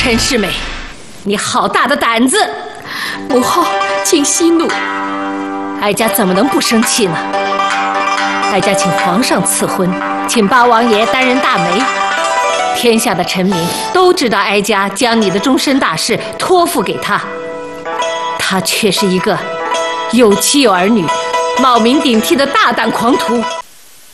陈世美，你好大的胆子！ 母后，请息怒。 哀家怎么能不生气呢？哀家请皇上赐婚，请八王爷担任大媒，天下的臣民都知道哀家将你的终身大事托付给他，他却是一个有妻有儿女、冒名顶替的大胆狂徒。